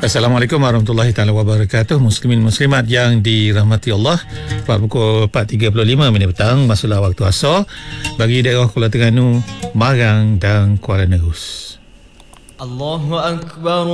Assalamualaikum warahmatullahi taala wabarakatuh. Muslimin muslimat yang dirahmati Allah. Pukul 4.35 petang masuklah waktu asar bagi daerah Kuala Terengganu, Marang dan Kuala Nerus. Allahu akbar.